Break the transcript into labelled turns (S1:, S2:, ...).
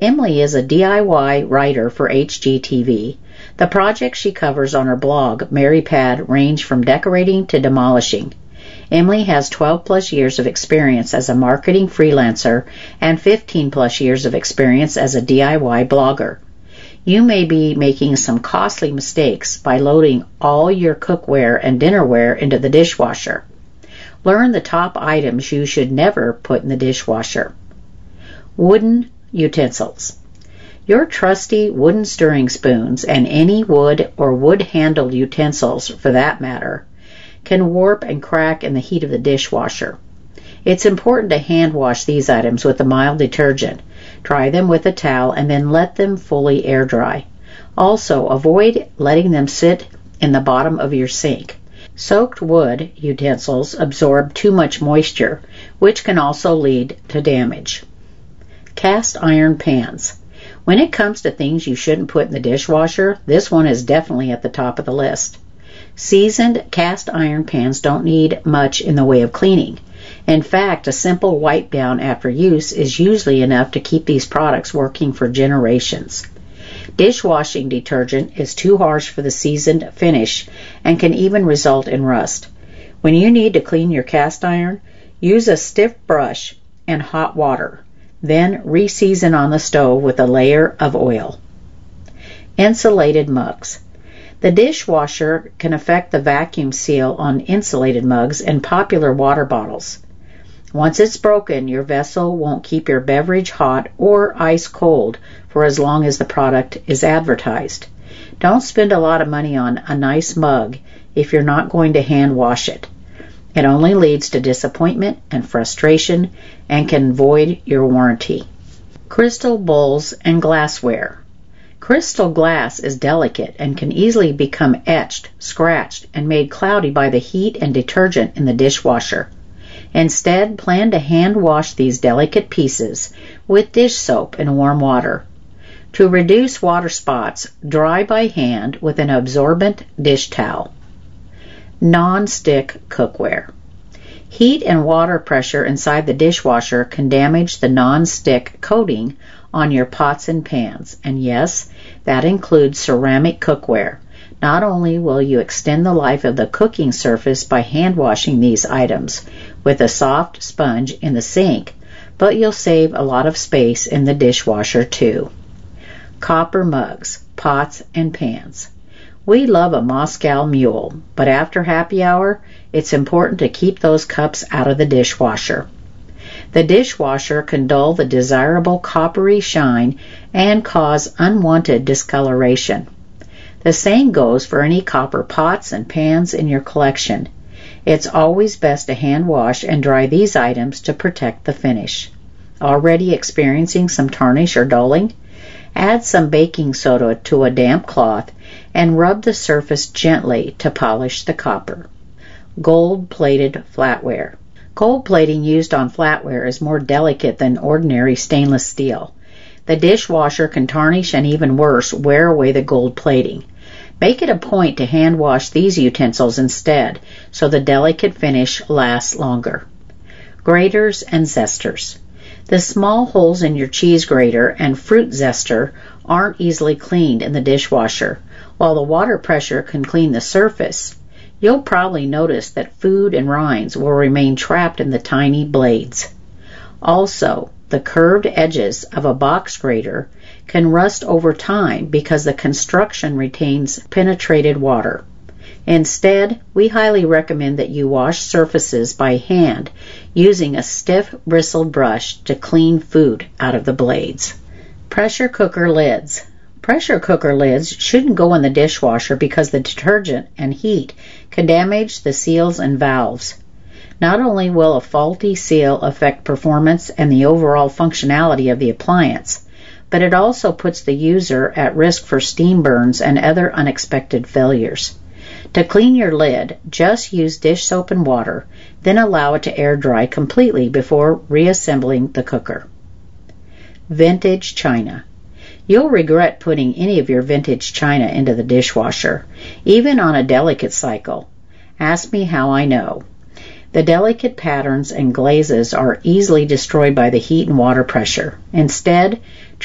S1: Emily is a DIY writer for HGTV. The projects she covers on her blog, MaryPad, range from decorating to demolishing. Emily has 12-plus years of experience as a marketing freelancer and 15-plus years of experience as a DIY blogger. You may be making some costly mistakes by loading all your cookware and dinnerware into the dishwasher. Learn the top items you should never put in the dishwasher. Wooden utensils. Your trusty wooden stirring spoons, and any wood or wood-handled utensils for that matter, can warp and crack in the heat of the dishwasher. It's important to hand wash these items with a mild detergent. Dry them with a towel and then let them fully air dry. Also, avoid letting them sit in the bottom of your sink. Soaked wood utensils absorb too much moisture, which can also lead to damage. Cast iron pans. When it comes to things you shouldn't put in the dishwasher, this one is definitely at the top of the list. Seasoned cast iron pans don't need much in the way of cleaning. In fact, a simple wipe down after use is usually enough to keep these products working for generations. Dishwashing detergent is too harsh for the seasoned finish and can even result in rust. When you need to clean your cast iron, use a stiff brush and hot water. Then re-season on the stove with a layer of oil. Insulated mugs. The dishwasher can affect the vacuum seal on insulated mugs and popular water bottles. Once it's broken, your vessel won't keep your beverage hot or ice cold for as long as the product is advertised. Don't spend a lot of money on a nice mug if you're not going to hand wash it. It only leads to disappointment and frustration and can void your warranty. Crystal bowls and glassware. Crystal glass is delicate and can easily become etched, scratched, and made cloudy by the heat and detergent in the dishwasher. Instead, plan to hand wash these delicate pieces with dish soap and warm water. To reduce water spots, dry by hand with an absorbent dish towel. Non-stick cookware. Heat and water pressure inside the dishwasher can damage the non-stick coating on your pots and pans, and yes, that includes ceramic cookware. Not only will you extend the life of the cooking surface by hand washing these items with a soft sponge in the sink, but you'll save a lot of space in the dishwasher too. Copper mugs, pots, and pans. We love a Moscow Mule, but after happy hour, it's important to keep those cups out of the dishwasher. The dishwasher can dull the desirable coppery shine and cause unwanted discoloration. The same goes for any copper pots and pans in your collection. It's always best to hand wash and dry these items to protect the finish. Already experiencing some tarnish or dulling? Add some baking soda to a damp cloth and rub the surface gently to polish the copper. Gold-plated flatware. Gold plating used on flatware is more delicate than ordinary stainless steel. The dishwasher can tarnish and, even worse, wear away the gold plating. Make it a point to hand wash these utensils instead, so the delicate finish lasts longer. Graters and zesters. The small holes in your cheese grater and fruit zester aren't easily cleaned in the dishwasher. While the water pressure can clean the surface, you'll probably notice that food and rinds will remain trapped in the tiny blades. Also, the curved edges of a box grater can rust over time because the construction retains penetrated water. Instead, we highly recommend that you wash surfaces by hand using a stiff bristled brush to clean food out of the blades. Pressure cooker lids. Pressure cooker lids shouldn't go in the dishwasher because the detergent and heat can damage the seals and valves. Not only will a faulty seal affect performance and the overall functionality of the appliance, but it also puts the user at risk for steam burns and other unexpected failures. To clean your lid, just use dish soap and water, then allow it to air dry completely before reassembling the cooker. Vintage china. You'll regret putting any of your vintage china into the dishwasher, even on a delicate cycle. Ask me how I know. The delicate patterns and glazes are easily destroyed by the heat and water pressure. Instead,